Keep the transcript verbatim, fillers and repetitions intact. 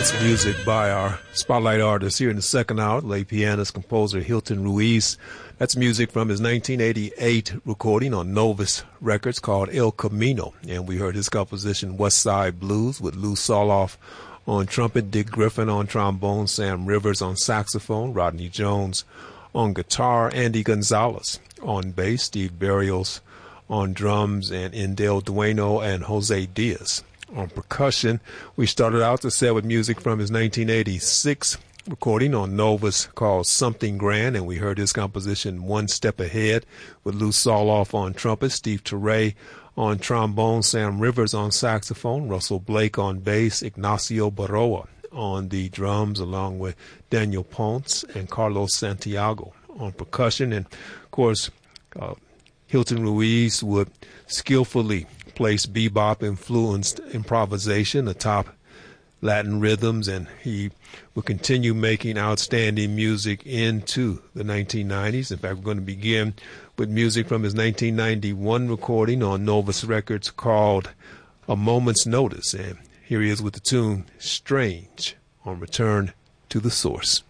Music by our spotlight artist here in the second hour, lay pianist, composer Hilton Ruiz. That's music from his nineteen eighty-eight recording on Novus Records called El Camino. And we heard his composition West Side Blues with Lou Soloff on trumpet, Dick Griffin on trombone, Sam Rivers on saxophone, Rodney Jones on guitar, Andy Gonzalez on bass, Steve Barrios on drums, and Indel Dueno and Jose Diaz on percussion. We started out the set with music from his nineteen eighty-six recording on Novus called Something Grand, and we heard his composition One Step Ahead with Lou Soloff on trumpet, Steve Teray on trombone, Sam Rivers on saxophone, Russell Blake on bass, Ignacio Baroa on the drums, along with Daniel Ponce and Carlos Santiago on percussion. And of course, uh, Hilton Ruiz would skillfully place bebop influenced improvisation atop Latin rhythms, and he will continue making outstanding music into the nineteen nineties. In fact, we're going to begin with music from his nineteen ninety-one recording on Novus Records called A Moment's Notice. And here he is with the tune Strange on Return to the Source.